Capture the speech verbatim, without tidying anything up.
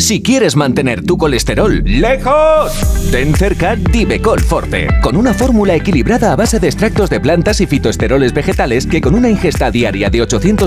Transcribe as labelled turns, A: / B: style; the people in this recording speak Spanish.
A: Si quieres mantener tu colesterol lejos, ten cerca Divecol Forte, con una fórmula equilibrada a base de extractos de plantas y fitoesteroles vegetales que con una ingesta diaria de ochocientos